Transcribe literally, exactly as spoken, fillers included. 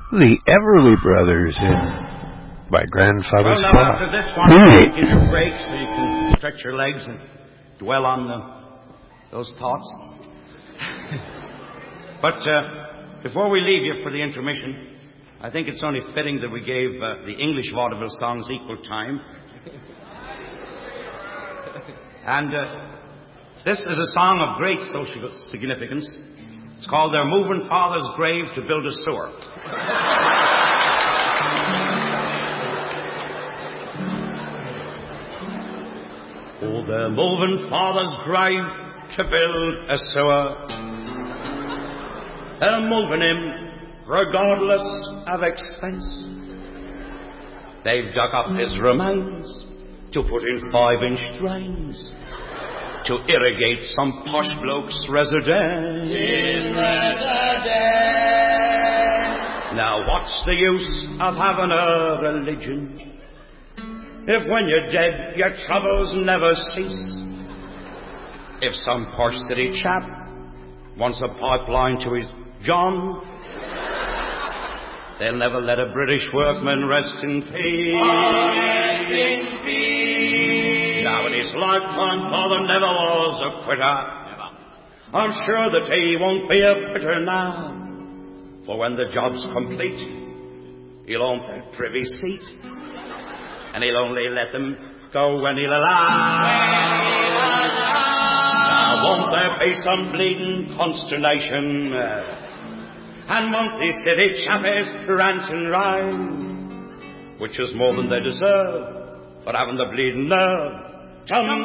The Everly Brothers in My Grandfather's Well, now, Clock. after this one, we'll take a break so you can stretch your legs and dwell on the, those thoughts. But uh, before we leave you for the intermission, I think it's only fitting that we gave uh, the English vaudeville songs equal time. And uh, this is a song of great social significance. It's called They're Moving Father's Grave to Build a Sewer. Oh, they're moving Father's grave to build a sewer. They're moving him regardless of expense. They've dug up his remains to put in five-inch drains to irrigate some posh bloke's residence. His residence. Now what's the use of having a religion if when you're dead your troubles never cease? If some posh city chap wants a pipeline to his John, they'll never let a British workman rest in peace. Rest in peace. Now in his lifetime, Father never was a quitter. Never. I'm sure that he won't be a quitter now. For when the job's complete, he'll own that privy seat, and he'll only let them go when he'll allow. Now won't there be some bleeding consternation? And won't these city chappies rant and rhyme, which is more than they deserve, for having the bleeding nerve to